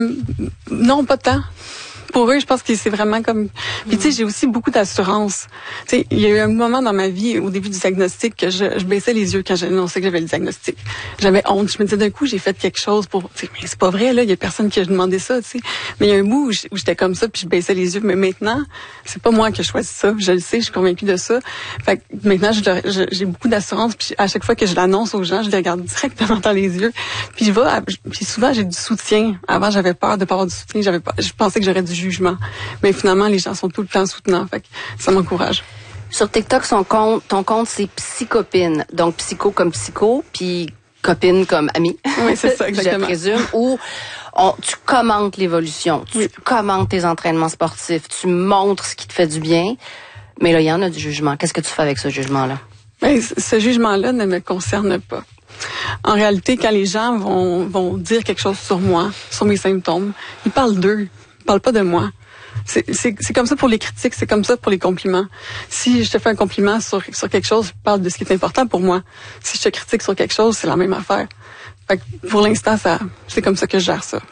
Non, pas tant. Pour eux, je pense que c'est vraiment comme... Puis tu sais, j'ai aussi beaucoup d'assurance. Tu sais, il y a eu un moment dans ma vie, au début du diagnostic, que je baissais les yeux quand j'ai annoncé que j'avais le diagnostic. J'avais honte. Je me disais d'un coup, j'ai fait quelque chose pour... Tu sais, mais c'est pas vrai, là, il y a personne qui a demandé ça, tu sais. Mais il y a un bout où j'étais comme ça, puis je baissais les yeux. Mais maintenant, c'est pas moi qui ai choisi ça. Je le sais, je suis convaincue de ça. Fait que maintenant, j'ai beaucoup d'assurance. Puis à chaque fois que je l'annonce aux gens, je les regarde directement dans les yeux. Puis puis souvent, j'ai du soutien. Avant, j'avais peur de pas avoir du soutien. Je pensais que j'aurais du jugement. Mais finalement, les gens sont tout le temps soutenants. Fait que ça m'encourage. Sur TikTok, ton compte, c'est Psycopine. Donc, psycho comme psycho, puis copine comme amie. Oui, c'est ça, exactement. Je présume. Ou tu commentes l'évolution. Tu commentes tes entraînements sportifs. Tu montres ce qui te fait du bien. Mais là, il y en a du jugement. Qu'est-ce que tu fais avec ce jugement-là? Ben, ce jugement-là ne me concerne pas. En réalité, quand les gens vont dire quelque chose sur moi, sur mes symptômes, ils parlent d'eux. Ils parlent pas de moi. C'est comme ça pour les critiques, c'est comme ça pour les compliments. Si je te fais un compliment sur quelque chose, je parle de ce qui est important pour moi. Si je te critique sur quelque chose, c'est la même affaire. Fait que pour l'instant, c'est comme ça que je gère ça.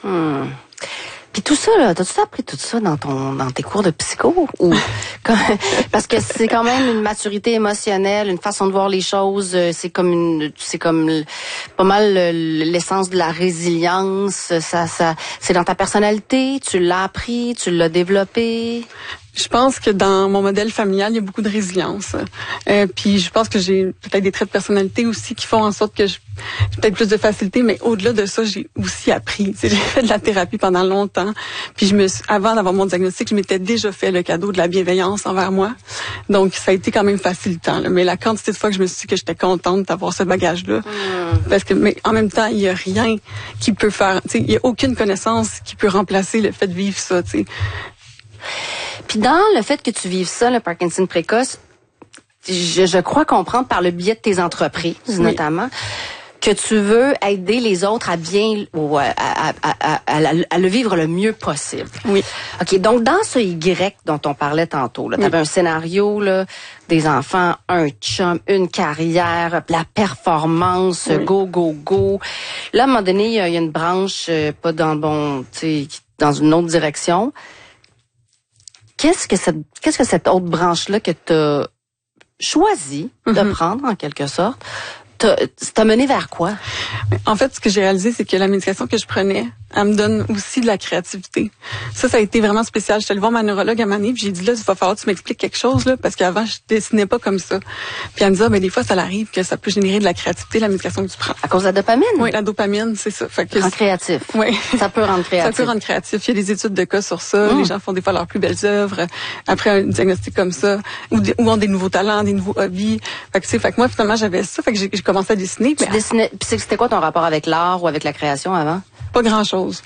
Puis tout ça, là, t'as-tu appris tout ça dans tes cours de psycho? Ou parce que c'est quand même une maturité émotionnelle, une façon de voir les choses. C'est comme pas mal l'essence de la résilience. Ça, c'est dans ta personnalité. Tu l'as appris, tu l'as développé. Je pense que dans mon modèle familial, il y a beaucoup de résilience. Puis je pense que j'ai peut-être des traits de personnalité aussi qui font en sorte que j'ai peut-être plus de facilité, mais au-delà de ça, j'ai aussi appris. J'ai fait de la thérapie pendant longtemps. Puis avant d'avoir mon diagnostic, je m'étais déjà fait le cadeau de la bienveillance envers moi. Donc ça a été quand même facilitant. Là. Mais la quantité de fois que je me suis dit que j'étais contente d'avoir ce bagage-là, mais en même temps, il y a rien qui peut faire. Il y a aucune connaissance qui peut remplacer le fait de vivre ça. T'sais. Puis dans le fait que tu vives ça, le Parkinson précoce, je crois comprendre par le biais de tes entreprises, notamment, que tu veux aider les autres à bien ou à le vivre le mieux possible. Oui. OK, donc dans ce Y dont on parlait tantôt, tu avais un scénario, là, des enfants, un chum, une carrière, la performance, go, go, go. Là, à un moment donné, il y a une branche pas dans le bon, tu sais, dans une autre direction. Qu'est-ce que cette autre branche-là que tu as choisi de prendre, en quelque sorte, t'a mené vers quoi? En fait, ce que j'ai réalisé, c'est que la médication que je prenais, elle me donne aussi de la créativité. Ça a été vraiment spécial. J'étais allée voir ma neurologue à un moment donné, puis j'ai dit, là, il va falloir que tu m'expliques quelque chose, là, parce qu'avant, je dessinais pas comme ça. Puis elle me dit, ben, des fois, ça arrive que ça peut générer de la créativité, la médication que tu prends. À cause de la dopamine? Oui, la dopamine, c'est ça. Fait que rend créatif. Oui. Ça peut rendre créatif. Ça peut rendre créatif. Il y a des études de cas sur ça. Les gens font des fois leurs plus belles œuvres après un diagnostic comme ça, ou ont des nouveaux talents, des nouveaux hobbies. Fait que moi, finalement, j'avais ça. Fait que j'ai commencé à dessiner. Tu dessinais. Puis c'était quoi ton rapport avec l'art ou avec la création avant? Pas grand-chose.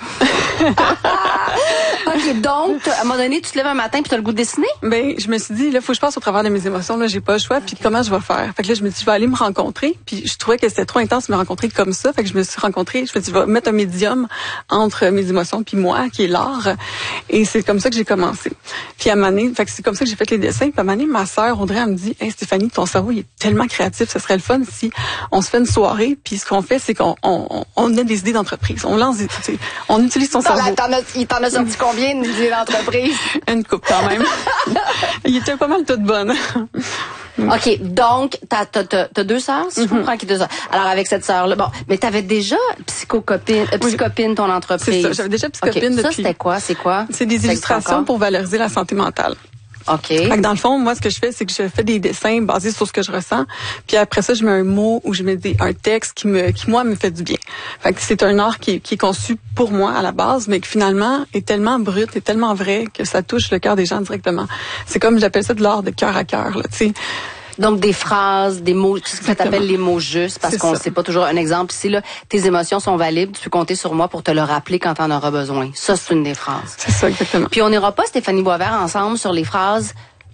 OK, donc, à un moment donné, tu te lèves un matin puis tu as le goût de dessiner? Ben, je me suis dit, là, faut que je passe au travers de mes émotions, là, j'ai pas le choix, puis comment je vais faire? Fait que là, je me suis dit, je vais aller me rencontrer, puis je trouvais que c'était trop intense de me rencontrer comme ça, fait que je me suis rencontrée, je me suis dit, je vais mettre un médium entre mes émotions puis moi, qui est l'art, et c'est comme ça que j'ai commencé. Puis à un moment donné, fait que c'est comme ça que j'ai fait les dessins, puis à un moment donné, ma sœur Audrey, elle me dit, hey Stéphanie, ton cerveau, il est tellement créatif, ce serait le fun si on se fait une soirée, puis ce qu'on fait, c'est qu'on a des idées d'entreprise, on lance on utilise ton cerveau. Il t'en a sorti combien d'idées d'entreprise? Une coupe quand même. Il était pas mal toute bonne. OK, donc t'as deux sœurs, si je comprends qu'il y a deux sœurs. Alors avec cette sœur-là, bon, mais t'avais déjà Psycopine, ton entreprise. C'est ça, j'avais déjà Psycopine depuis. Ça c'était quoi? C'est quoi? C'est des illustrations pour valoriser la santé mentale. OK. Fait que dans le fond, moi, ce que je fais, c'est que je fais des dessins basés sur ce que je ressens. Puis après ça, je mets un mot ou je mets un texte qui moi, me fait du bien. Fait que c'est un art qui est conçu pour moi à la base, mais qui finalement est tellement brut et tellement vrai que ça touche le cœur des gens directement. C'est comme, j'appelle ça de l'art de cœur à cœur, là, tu sais. Donc, des phrases, des mots, ce que ça t'appelle les mots justes, parce qu'on ne sait pas toujours un exemple. Ici, là, tes émotions sont valides, tu peux compter sur moi pour te le rappeler quand t'en auras besoin. Ça, c'est une des phrases. C'est ça, exactement. Puis on n'ira pas, Stéphanie Boisvert, ensemble sur les phrases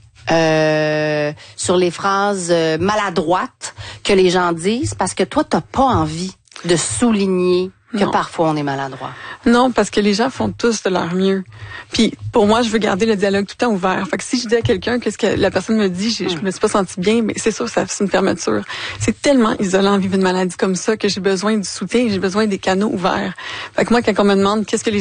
maladroites que les gens disent, parce que toi, t'as pas envie de souligner que parfois on est maladroit. Non, parce que les gens font tous de leur mieux. Puis pour moi, je veux garder le dialogue tout le temps ouvert. Fait que si je dis à quelqu'un que ce que la personne me dit, je me suis pas sentie bien, mais c'est sûr que ça c'est une fermeture. C'est tellement isolant vivre une maladie comme ça que j'ai besoin du soutien, j'ai besoin des canaux ouverts. Fait que moi, quand on me demande qu'est-ce que les